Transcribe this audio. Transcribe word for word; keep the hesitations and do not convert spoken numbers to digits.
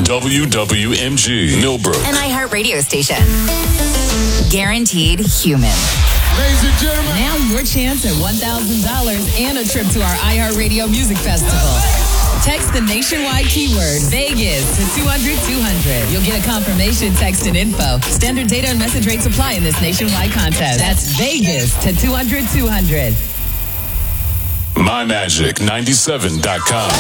W W M G, Millbrook. An iHeart radio station. Guaranteed human. Ladies and gentlemen. Now your chance at one thousand dollars and a trip to our iHeartRadio Music Festival. Text the nationwide keyword Vegas to two hundred two hundred. You'll get a confirmation text and info. Standard data and message rates apply in this nationwide contest. That's Vegas to two hundred two hundred. My Magic ninety-seven dot com.